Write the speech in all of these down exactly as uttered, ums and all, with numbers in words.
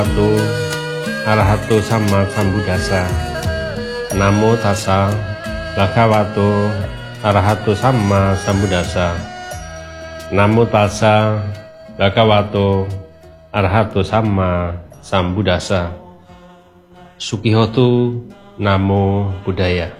Bhagavato Arahato Samma Sambuddhassa. Namo tassa Bhagavato Arahato Samma Sambuddhassa. Namo tassa Bhagavato Arahato Samma Sambuddhassa. Sukihotu, Namo Buddhaya.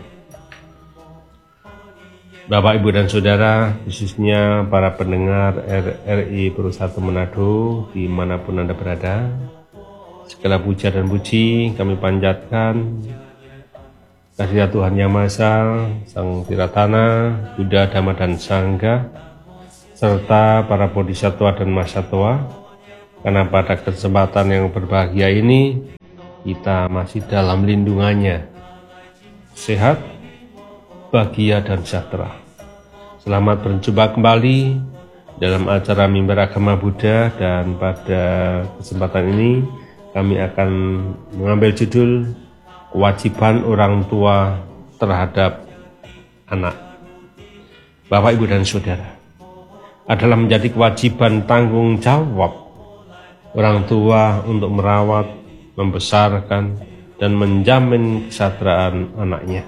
Bapak, Ibu, dan Saudara, khususnya para pendengar R R I Purwosatu Manado dimanapun Anda berada, segala puja dan puji kami panjatkan kehadirat Tuhan Yang Maha Esa, Sang Tiratana, Buddha, Dhamma, dan Sangha, serta para bodhisattva dan mahasatwa, karena pada kesempatan yang berbahagia ini kita masih dalam lindungannya, sehat, bahagia, dan sejahtera. Selamat berjumpa kembali dalam acara Mimbar Agama Buddha, dan pada kesempatan ini kami akan mengambil judul kewajiban orang tua terhadap anak. Bapak, Ibu, dan Saudara, adalah menjadi kewajiban tanggung jawab orang tua untuk merawat, membesarkan, dan menjamin kesejahteraan anaknya.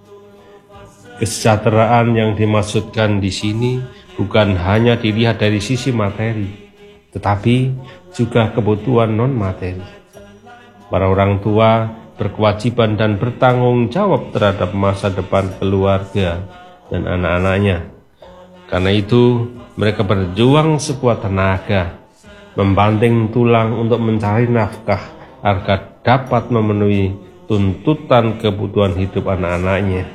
Kesejahteraan yang dimaksudkan di sini bukan hanya dilihat dari sisi materi, tetapi juga kebutuhan non-materi. Para orang tua berkewajiban dan bertanggung jawab terhadap masa depan keluarga dan anak-anaknya. Karena itu, mereka berjuang sekuat tenaga, membanting tulang untuk mencari nafkah agar dapat memenuhi tuntutan kebutuhan hidup anak-anaknya.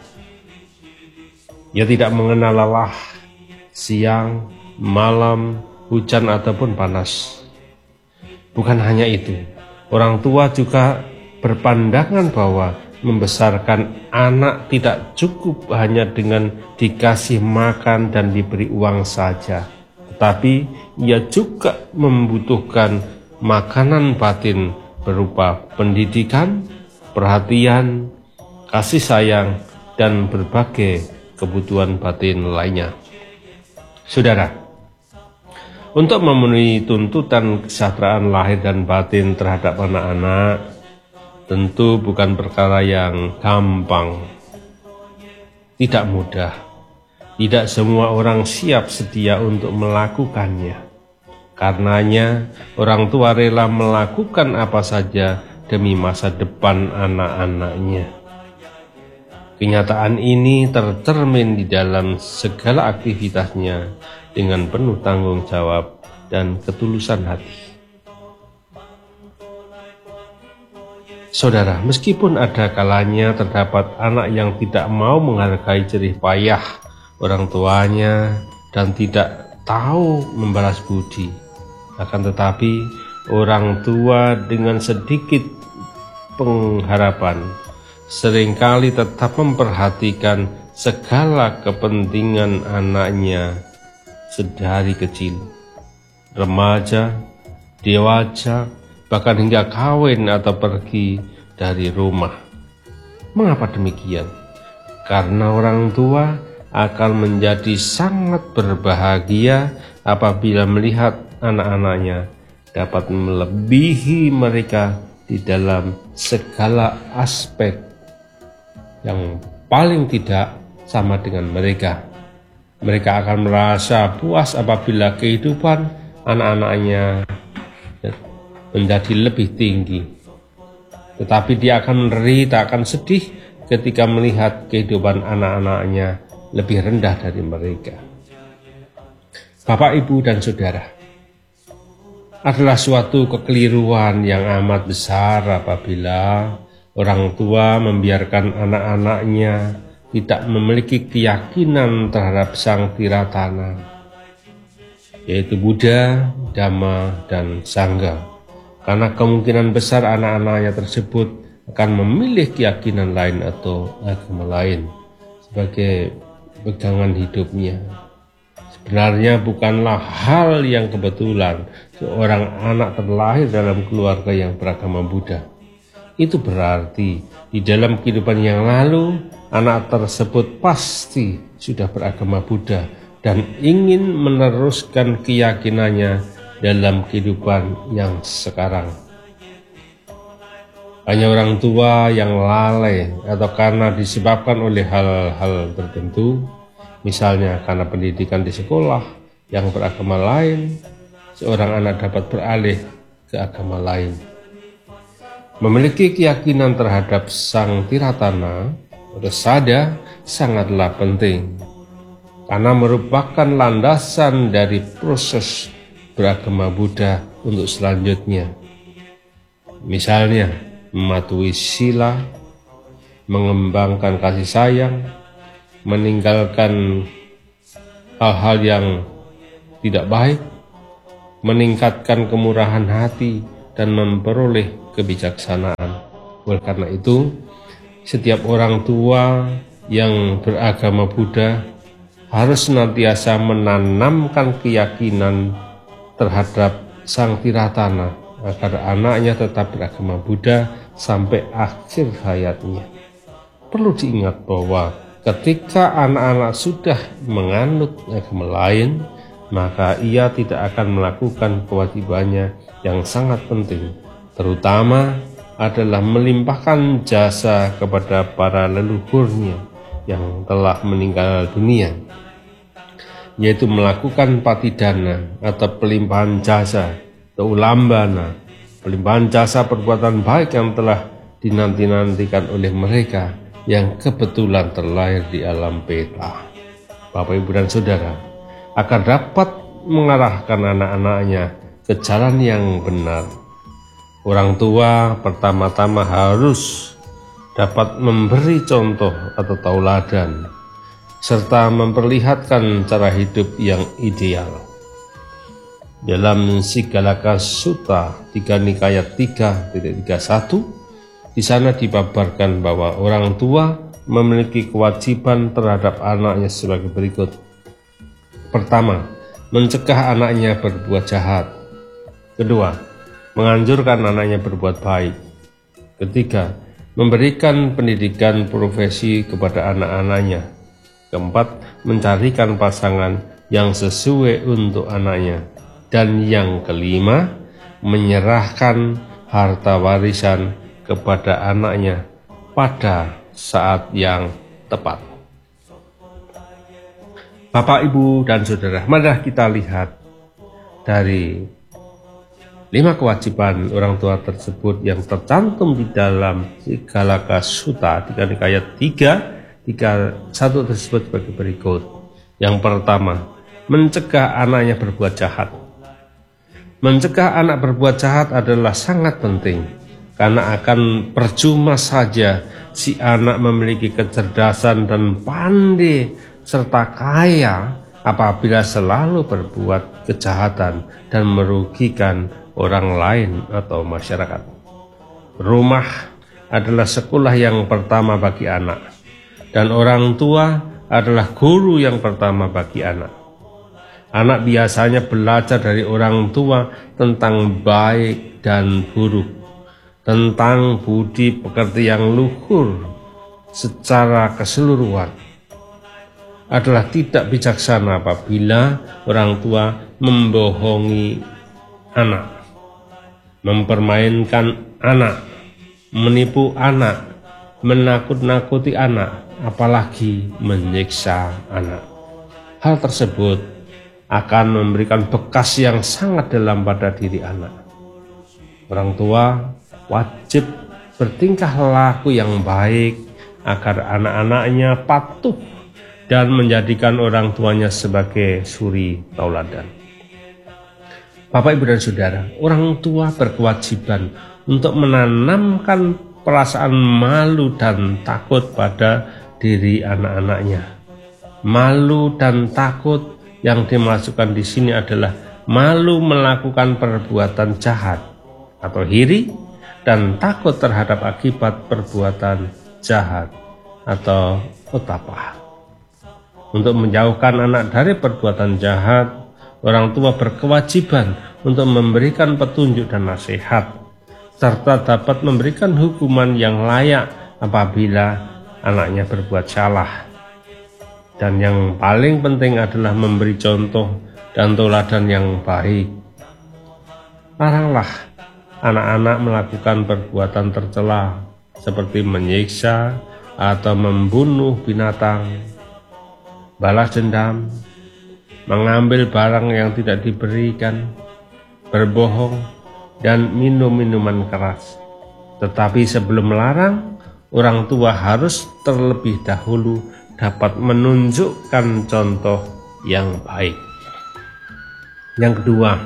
Ia tidak mengenal lelah, siang, malam, hujan, ataupun panas. Bukan hanya itu, orang tua juga berpandangan bahwa membesarkan anak tidak cukup hanya dengan dikasih makan dan diberi uang saja, tetapi ia juga membutuhkan makanan batin berupa pendidikan, perhatian, kasih sayang, dan berbagai kebutuhan batin lainnya. Saudara, untuk memenuhi tuntutan kesejahteraan lahir dan batin terhadap anak-anak tentu bukan perkara yang gampang, tidak mudah. Tidak semua orang siap sedia untuk melakukannya. Karenanya, orang tua rela melakukan apa saja demi masa depan anak-anaknya. Kenyataan ini tercermin di dalam segala aktivitasnya dengan penuh tanggung jawab dan ketulusan hati. Saudara, meskipun ada kalanya terdapat anak yang tidak mau menghargai jerih payah orang tuanya dan tidak tahu membalas budi, akan tetapi orang tua dengan sedikit pengharapan seringkali tetap memperhatikan segala kepentingan anaknya sedari kecil, remaja, dewasa, bahkan hingga kawin atau pergi dari rumah. Mengapa demikian? Karena orang tua akan menjadi sangat berbahagia apabila melihat anak-anaknya dapat melebihi mereka di dalam segala aspek, yang paling tidak sama dengan mereka. Mereka akan merasa puas apabila kehidupan anak-anaknya menjadi lebih tinggi. Tetapi dia akan menderita, akan sedih ketika melihat kehidupan anak-anaknya lebih rendah dari mereka. Bapak, Ibu, dan Saudara, adalah suatu kekeliruan yang amat besar apabila orang tua membiarkan anak-anaknya tidak memiliki keyakinan terhadap Sang Tiratana, yaitu Buddha, Dhamma, dan Sangha, karena kemungkinan besar anak-anaknya tersebut akan memilih keyakinan lain atau agama lain sebagai pegangan hidupnya. Sebenarnya bukanlah hal yang kebetulan seorang anak terlahir dalam keluarga yang beragama Buddha. Itu berarti di dalam kehidupan yang lalu anak tersebut pasti sudah beragama Buddha dan ingin meneruskan keyakinannya dalam kehidupan yang sekarang. Hanya orang tua yang lalai atau karena disebabkan oleh hal-hal tertentu, misalnya karena pendidikan di sekolah yang beragama lain, seorang anak dapat beralih ke agama lain. Memiliki keyakinan terhadap Sang Tiratana atau Sada sangatlah penting, karena merupakan landasan dari proses beragama Buddha untuk selanjutnya. Misalnya, mematuhi sila, mengembangkan kasih sayang, meninggalkan hal-hal yang tidak baik, meningkatkan kemurahan hati, dan memperoleh kebijaksanaan. Oleh karena itu, setiap orang tua yang beragama Buddha harus senantiasa menanamkan keyakinan terhadap Sang Tiratana agar anaknya tetap beragama Buddha sampai akhir hayatnya. Perlu diingat bahwa ketika anak-anak sudah menganut agama lain, maka ia tidak akan melakukan kewajibannya yang sangat penting, terutama adalah melimpahkan jasa kepada para leluhurnya yang telah meninggal dunia, yaitu melakukan patidana atau pelimpahan jasa atau ulambana, pelimpahan jasa perbuatan baik yang telah dinanti-nantikan oleh mereka yang kebetulan terlahir di alam peta. Bapak, Ibu, dan Saudara, agar dapat mengarahkan anak-anaknya ke jalan yang benar, orang tua pertama-tama harus dapat memberi contoh atau tauladan, serta memperlihatkan cara hidup yang ideal. Dalam Sigalaka Sutta tiga Nikaya tiga titik tiga puluh satu, di sana dipaparkan bahwa orang tua memiliki kewajiban terhadap anaknya sebagai berikut. Pertama, mencegah anaknya berbuat jahat. Kedua, menganjurkan anaknya berbuat baik. Ketiga, memberikan pendidikan profesi kepada anak-anaknya. Keempat, mencarikan pasangan yang sesuai untuk anaknya. Dan yang kelima, menyerahkan harta warisan kepada anaknya pada saat yang tepat. Bapak, Ibu, dan Saudara, mari kita lihat dari lima kewajiban orang tua tersebut yang tercantum di dalam Sigalaka Sutta tiga Nikaya tiga tiga satu tersebut sebagai berikut. Yang pertama, mencegah anaknya berbuat jahat. Mencegah anak berbuat jahat adalah sangat penting, karena akan percuma saja si anak memiliki kecerdasan dan pandai serta kaya apabila selalu berbuat kejahatan dan merugikan orang lain atau masyarakat. Rumah adalah sekolah yang pertama bagi anak, dan orang tua adalah guru yang pertama bagi anak. Anak biasanya belajar dari orang tua tentang baik dan buruk, tentang budi pekerti yang luhur secara keseluruhan. Adalah tidak bijaksana apabila orang tua membohongi anak, mempermainkan anak, menipu anak, menakut-nakuti anak, apalagi menyiksa anak. Hal tersebut akan memberikan bekas yang sangat dalam pada diri anak. Orang tua wajib bertingkah laku yang baik agar anak-anaknya patuh dan menjadikan orang tuanya sebagai suri tauladan. Bapak, Ibu, dan Saudara, orang tua berkewajiban untuk menanamkan perasaan malu dan takut pada diri anak-anaknya. Malu dan takut yang dimasukkan di sini adalah malu melakukan perbuatan jahat atau iri, dan takut terhadap akibat perbuatan jahat atau otapah. Untuk menjauhkan anak dari perbuatan jahat, orang tua berkewajiban untuk memberikan petunjuk dan nasihat, serta dapat memberikan hukuman yang layak apabila anaknya berbuat salah. Dan yang paling penting adalah memberi contoh dan tauladan yang baik. Laranglah anak-anak melakukan perbuatan tercela seperti menyiksa atau membunuh binatang, balas dendam, mengambil barang yang tidak diberikan, berbohong, dan minum minuman keras. Tetapi sebelum melarang, orang tua harus terlebih dahulu dapat menunjukkan contoh yang baik. Yang kedua,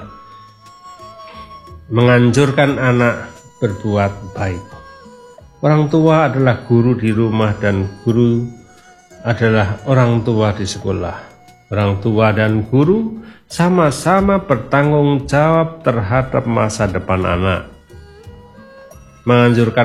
menganjurkan anak berbuat baik. Orang tua adalah guru di rumah dan guru adalah orang tua di sekolah. Orang tua dan guru sama-sama bertanggung jawab terhadap masa depan anak. Menganjurkan